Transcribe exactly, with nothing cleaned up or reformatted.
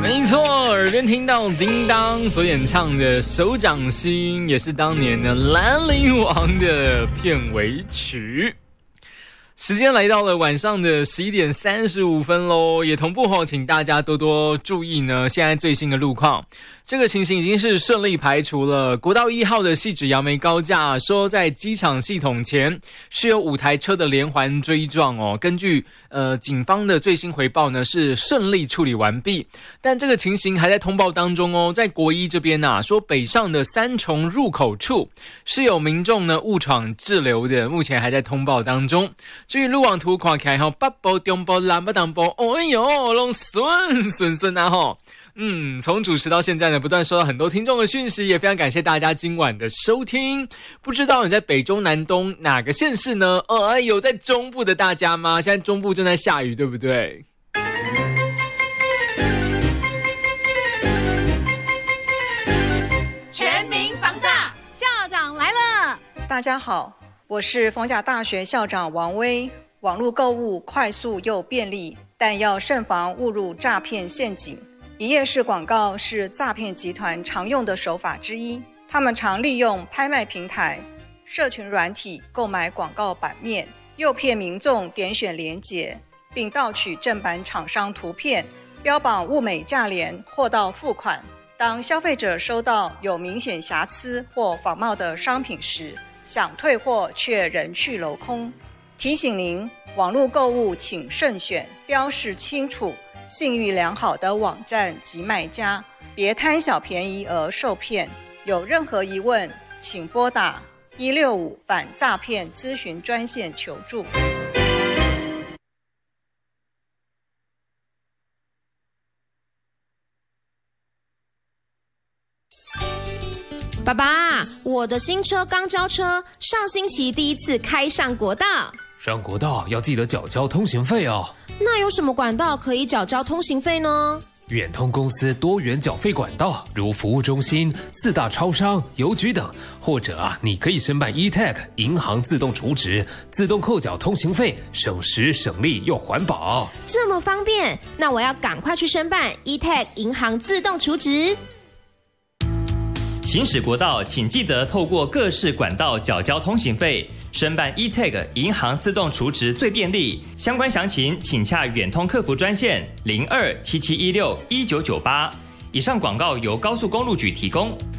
没错，耳边听到叮当所演唱的《手掌心》，也是当年的《兰陵王》的片尾曲。时间来到了晚上的十一点三十五分咯，也同步后请大家多多注意呢现在最新的路况。这个情形已经是顺利排除了。国道一号的汐止杨梅高架说在机场系统前是有五台车的连环追撞哦，根据呃警方的最新回报呢是顺利处理完毕，但这个情形还在通报当中哦。在国一这边啊，说北上的三重入口处是有民众呢误闯滞留的，目前还在通报当中。至于路网图看起来吼，北部、中部、南部、东部，哦哟，拢顺顺顺啊吼。嗯，从主持到现在呢，不断收到很多听众的讯息，也非常感谢大家今晚的收听。不知道你在北中南东哪个县市呢？呃，有在中部的大家吗？现在中部正在下雨，对不对？ 全民防诈，校长来了！ 大家好，我是逢甲大学校长王威。网络购物快速又便利，但要慎防误入诈骗陷阱。一页式广告是诈骗集团常用的手法之一，他们常利用拍卖平台、社群软体购买广告版面，诱骗民众点选连结，并盗取正版厂商图片，标榜物美价廉，货到付款。当消费者收到有明显瑕疵或仿冒的商品时，想退货却人去楼空。提醒您，网络购物请慎选，标示清楚、信誉良好的网站及卖家，别贪小便宜而受骗。有任何疑问，请拨打一六五反诈骗咨询专线求助。 爸爸，我的新车刚交车，上星期第一次开上国道。 上国道要记得缴交通行费哦。 那有什么管道可以缴交通行费呢？ 远通公司多元缴费管道，如服务中心、四大超商、邮局等，或者啊，你可以申办 E T A G 银行自动储值，自动扣缴通行费，省时省力又环保。 这么方便，那我要赶快去申办 E T A G 银行自动储值。 行驶国道，请记得透过各式管道缴交通行费。申办 E T A G 银行自动储值最便利，相关详情请洽远通客服专线零二七七一六一九九八。以上广告由高速公路局提供。